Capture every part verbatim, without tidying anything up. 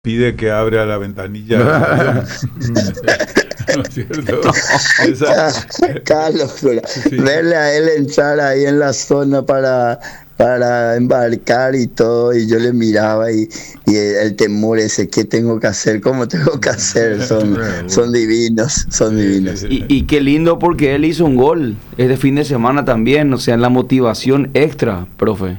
pide que abra la ventanilla del avión. ¿No es cierto? Esa, Carlos, pero sí. verle a él entrar ahí en la zona para, para embarcar y todo, y yo le miraba y, y el temor ese, ¿qué tengo que hacer? ¿Cómo tengo que hacer? Son, son divinos, son Sí, divinos. sí, sí. Y, y qué lindo porque él hizo un gol este fin de semana también, o sea, la motivación extra, profe.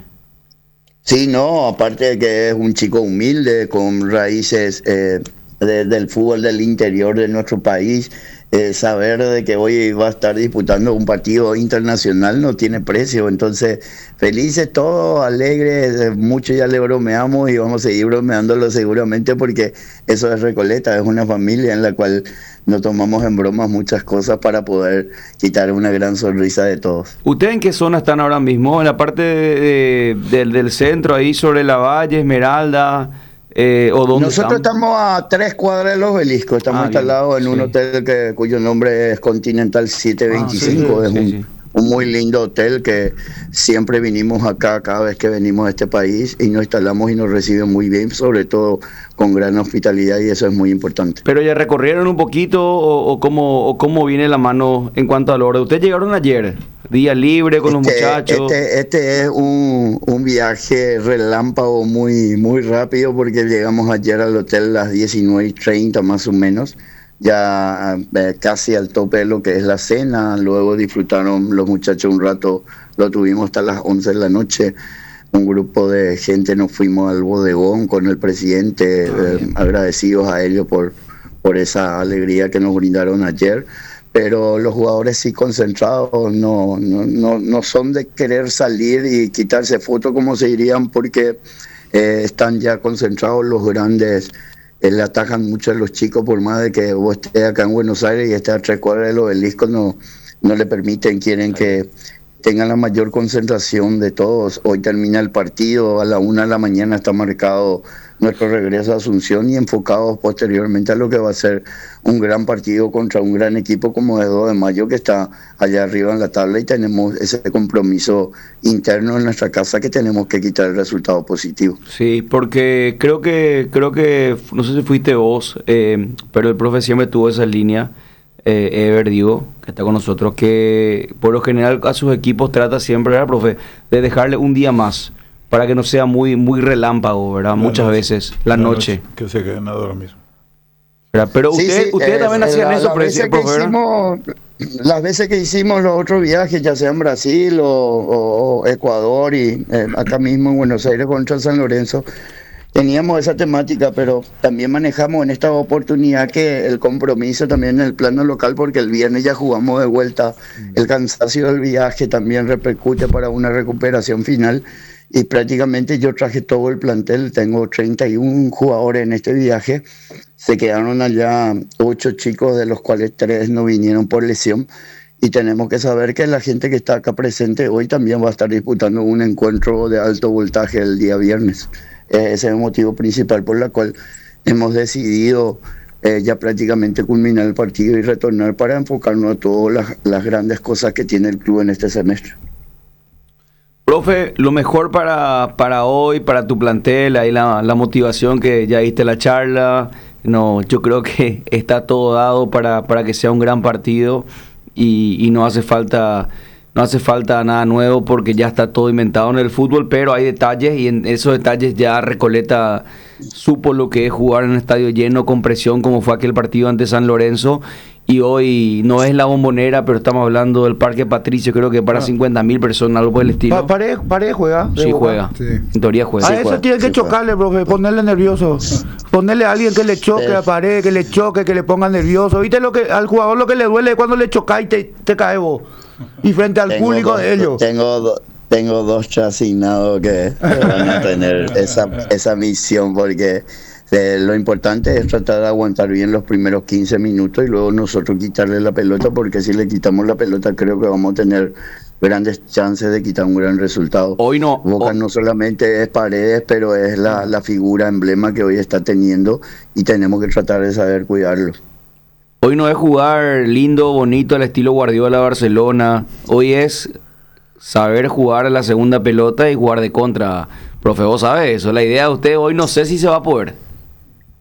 Sí, no, aparte de que es un chico humilde, con raíces eh, de- del fútbol del interior de nuestro país, eh, saber de que hoy va a estar disputando un partido internacional no tiene precio. Entonces, felices todos, alegres, eh, mucho ya le bromeamos y vamos a seguir bromeándolo seguramente porque eso es Recoleta, es una familia en la cual nos tomamos en bromas muchas cosas para poder quitar una gran sonrisa de todos. ¿Ustedes en qué zona están ahora mismo? ¿En la parte de- de- del, del centro, ahí sobre la Valle, Esmeralda? Eh, ¿o dónde Nosotros están? estamos a tres cuadras de los Obeliscos, estamos Ah, bien, instalados en un sí. hotel que, cuyo nombre es Continental Ah, sí, setecientos veinticinco, es sí, un, sí. un muy lindo hotel que siempre vinimos acá cada vez que venimos a este país y nos instalamos y nos reciben muy bien, sobre todo con gran hospitalidad y eso es muy importante. ¿Pero ya recorrieron un poquito o, o cómo, o cómo viene la mano en cuanto a la hora? ¿Ustedes llegaron ayer? ¿Día libre con los Este, muchachos? este, este es un, un viaje relámpago muy, muy rápido porque llegamos ayer al hotel a las diecinueve y treinta más o menos, ya eh, casi al tope de lo que es la cena. Luego disfrutaron los muchachos un rato, lo tuvimos hasta las once de la noche. Un grupo de gente nos fuimos al bodegón con el presidente, Ah, eh, bien. agradecidos a ellos por, por esa alegría que nos brindaron ayer. Pero los jugadores sí concentrados, no, no, no, no son de querer salir y quitarse fotos como se dirían, porque eh, están ya concentrados los grandes. Eh, le atajan mucho a los chicos, por más de que vos estés acá en Buenos Aires y estés a tres cuadras del Obelisco, no, no le permiten, quieren que tengan la mayor concentración de todos. Hoy termina el partido, a la una de la mañana está marcado nuestro regreso a Asunción y enfocados posteriormente a lo que va a ser un gran partido contra un gran equipo como es dos de mayo, que está allá arriba en la tabla, y tenemos ese compromiso interno en nuestra casa que tenemos que quitar el resultado positivo. Sí, porque creo que, creo que, no sé si fuiste vos, eh, pero el profe siempre tuvo esa línea, eh, Ever, digo, que está con nosotros, que por lo general a sus equipos trata siempre, ¿verdad, profe?, de dejarle un día más, para que no sea muy, muy relámpago, ¿verdad? La Muchas noche. veces, la, La noche. Que se queden a dormir. ¿Verdad? Pero Sí, usted, sí, ustedes eh, también eh, hacían la- eso, las veces profe, que ¿verdad? hicimos, las veces que hicimos los otros viajes, ya sea en Brasil o, o- o Ecuador y eh, acá mismo en Buenos Aires contra San Lorenzo, teníamos esa temática, pero también manejamos en esta oportunidad que el compromiso también en el plano local, porque el viernes ya jugamos de vuelta, el cansancio del viaje también repercute para una recuperación final. Y prácticamente yo traje todo el plantel, tengo treinta y uno jugadores en este viaje, se quedaron allá ocho chicos, de los cuales tres no vinieron por lesión, y tenemos que saber que la gente que está acá presente hoy también va a estar disputando un encuentro de alto voltaje el día viernes. Eh, ese es el motivo principal por el cual hemos decidido eh, ya prácticamente culminar el partido y retornar para enfocarnos a todas las, las grandes cosas que tiene el club en este semestre. Profe, lo mejor para, para hoy, para tu plantel, ahí la, la motivación que ya diste la charla. No, yo creo que está todo dado para, para que sea un gran partido y, y no hace falta, no hace falta nada nuevo porque ya está todo inventado en el fútbol, pero hay detalles y en esos detalles ya Recoleta supo lo que es jugar en un estadio lleno con presión como fue aquel partido ante San Lorenzo. Y hoy no es la Bombonera, pero estamos hablando del Parque Patricio, creo que para Ah. cincuenta mil personas, algo por el estilo. Pa- Paredes, Paredes juega. de Sí Boca. juega, Sí. en teoría juega. A Sí eso juega, tiene que sí juega. chocarle, profe, ponerle nervioso. Ponerle a alguien que le choque Sí. a Paredes, que le choque, que le ponga nervioso. ¿Viste lo que al jugador lo que le duele es cuando le chocáis y te, te cae vos? Y frente al Tengo público dos, de ellos. Tengo, do- tengo dos asignados que van a tener esa, esa misión, porque eh, lo importante es tratar de aguantar bien los primeros quince minutos y luego nosotros quitarle la pelota, porque si le quitamos la pelota creo que vamos a tener grandes chances de quitar un gran resultado. Hoy no. Boca o- no solamente es Paredes, pero es la, la figura emblema que hoy está teniendo y tenemos que tratar de saber cuidarlo. Hoy no es jugar lindo, bonito al estilo Guardiola Barcelona. Hoy es saber jugar a la segunda pelota y jugar de contra. Profe, vos sabés eso. La idea de usted hoy no sé si se va a poder.